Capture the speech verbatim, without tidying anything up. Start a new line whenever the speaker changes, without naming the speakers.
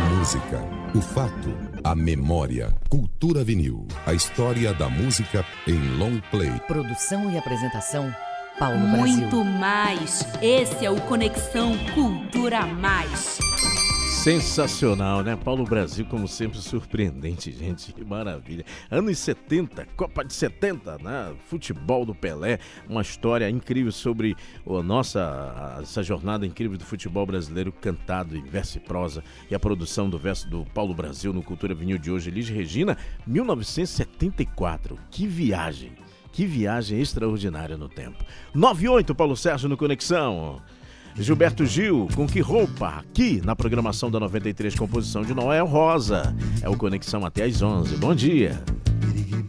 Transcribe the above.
música, o fato, a memória. Cultura Vinil, a história da música em long play.
Produção e apresentação, Paulo Brasil.
Muito mais. Esse é o Conexão Cultura Mais.
Sensacional, né? Paulo Brasil, como sempre, surpreendente, gente. Que maravilha. Anos setenta, Copa de setenta, né? Futebol do Pelé. Uma história incrível sobre a nossa, essa jornada incrível do futebol brasileiro, cantado em verso e prosa. E a produção do verso do Paulo Brasil no Cultura Vinil de hoje. Elis Regina, mil novecentos e setenta e quatro. Que viagem. Que viagem extraordinária no tempo. nove e oito, Paulo Sérgio no Conexão. Gilberto Gil, com que roupa? Aqui na programação da noventa e três, composição de Noel Rosa. É o Conexão até às onze. Bom dia.